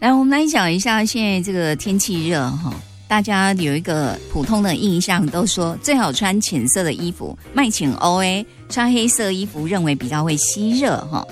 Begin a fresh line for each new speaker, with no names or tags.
来，我们来讲一下现在这个天气热哈，大家有一个普通的印象，都说最好穿浅色的衣服，卖浅 OA， 穿黑色衣服认为比较会吸热哈。